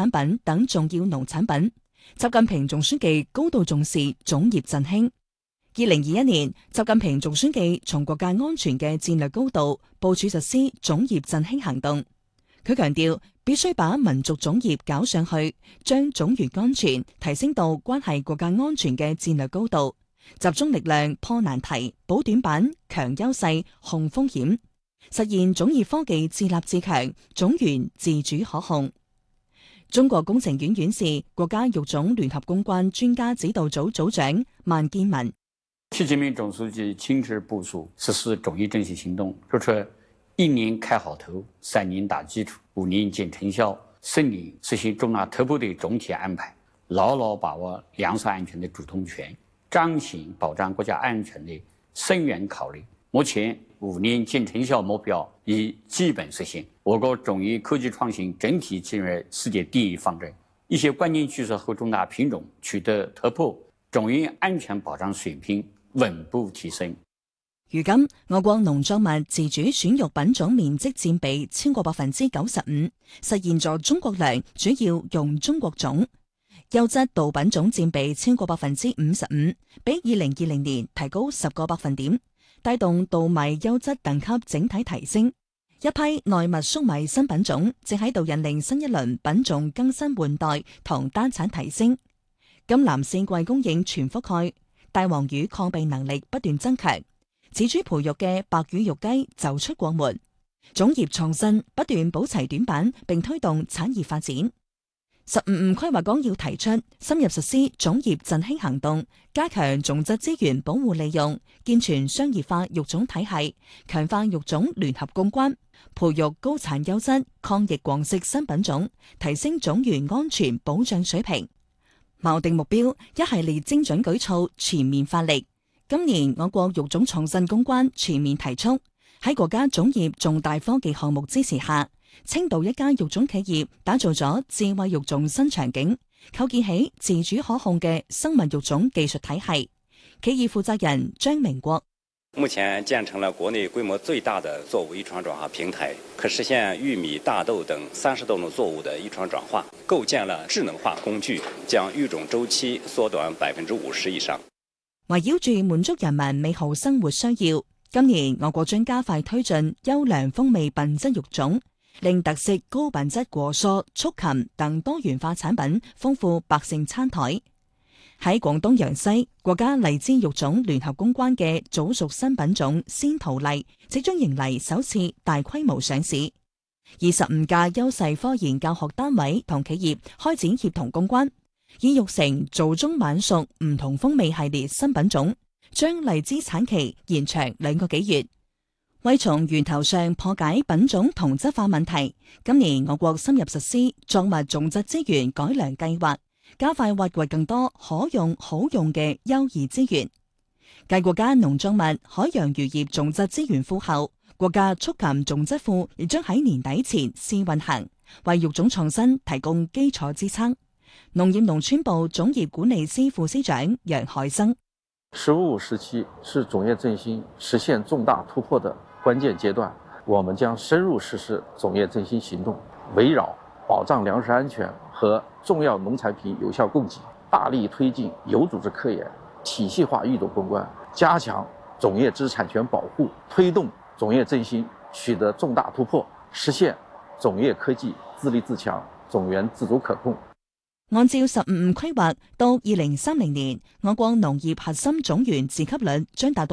產品等重要農產品。習近平總書記高度重視種業振興。2021年，習近平總書記從國家安全嘅戰略高度部署實施種業振興行動。佢強調，必須把民族種業搞上去，將種源安全提升到關係國家安全嘅戰略高度，集中力量破難題、補短板、強優勢、控風險，實現種業科技自立自強、種源自主可控。中國工程院院士、國家育種聯合攻關專家指導組組長萬建文。 習近平總書記親自部署實施種業振興行動，說出1年開好頭，3年打基礎，5年見成效，10年實行重大突破的總體安排，牢牢把握糧食安全的主動權，彰顯保障國家安全的深遠考慮。目前5年見成效目標已基本實現，我國種業科技創新整體進入世界第一方陣，一些關鍵技術和重大品種取得突破，種業安全保障水平穩步提升。 如今，我國農作物自主選育品種面積佔比超過95%，實現咗中國糧主要用中國種。優質稻品種佔比超過55%，比2020年提高10個百分點，帶動稻米優質等級整體提升。一批內密粟米新品種正喺度引領新一輪品種更新換代同單產提升。甘藍4季供應全覆蓋，大黃魚抗病能力不斷增強，自主培育嘅白羽玉雞走出國門。種業創新不斷補齊短板，並推動產業發展。15五規劃綱要提出深入實施種業振興行動，加強種質資源保護利用，健全商業化育種體系，強化育種聯合攻關，培育高產優質抗疫廣式新品種，提升種源安全保障水平。錨定目標，一系列精準舉措全面發力。今年我國育種創新攻關全面提速，喺國家種業重大科技項目支持下，青島一家育種企業打造咗智慧育種新場景，構建起自主可控嘅生物育種技術體系。企業負責人張明國： 目前建成了國內規模最大的作物遺傳轉化平台，可實現玉米、大豆等30多種作物的遺傳轉化，構建了智能化工具，將育種周期縮短50%以上。 圍繞住滿足人民美好生活需要，今年我國將加快推進優良風味品質育種，令特色高品質果蔬、畜禽等多元化產品豐富百姓餐台。喺廣東陽西，國家荔枝育種聯合攻關嘅早熟新品種仙桃荔即將迎嚟首次大規模上市。25家優勢科研教學單位同企業開展協同攻關，以育成早中晚熟唔同風味系列新品種，將荔枝產期延長2個幾月。為從源頭上破解品種同質化問題，今年我國深入實施作物種質資源改良計劃，加快挖掘更多可用好用嘅優異資源。繼國家農作物、海洋漁業種質資源庫後，國家畜禽種質庫亦將喺年底前試運行，為育種創新提供基礎支撐。農業農村部種業管理司副司長楊海生 ：15時期是種業振興實現重大突破的關鍵階段，我們將深入實施種業振興行動，圍繞保障糧食安全和重要農產品有效供給，大力推進有組織科研、體系化育種攻關，加強種業知識產權保護，推動種業振興取得重大突破，實現種業科技自立自強、種源自主可控。 按照15五規劃，到2030年，我國農業核心種源自給率將達到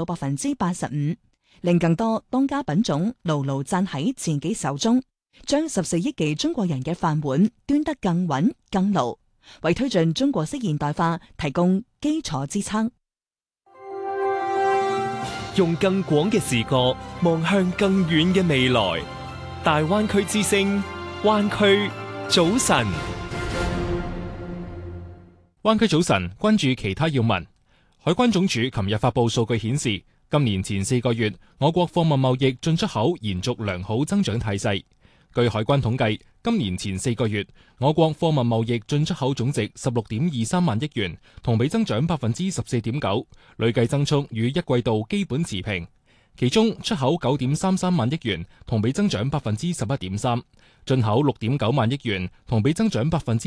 85%，令更多當家品種牢牢攢喺自己手中，將14億幾中國人嘅飯碗端得更穩更牢，為推進中國式現代化提供基礎支撐。 用更廣嘅視角望向更遠嘅未來，大灣區之聲，灣區早晨。灣區早晨，關注其他要聞。海關總署琴日發布數據顯示，今年前4個月，我國貨物貿易進出口延續良好增長態勢。據海關統計，今年前4個月，我國貨物貿易進出口總值16.23萬億元，同比增長14.9%，累計增速與一季度基本持平。其中出口9.33萬億元，同比增長11.3%，進口6.9萬億元，同比增長